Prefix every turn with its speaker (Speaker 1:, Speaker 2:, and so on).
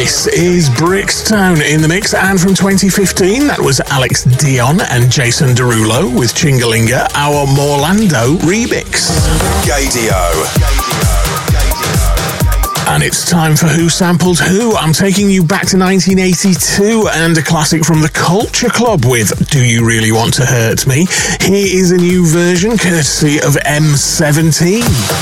Speaker 1: This is Brixton in the mix, and from 2015, that was Alex Dion and Jason Derulo with Chingalinga, our Morlando remix.
Speaker 2: Gaydio.
Speaker 1: And it's time for Who Sampled Who. I'm taking you back to 1982 and a classic from the Culture Club with Do You Really Want to Hurt Me? Here is a new version courtesy of M17.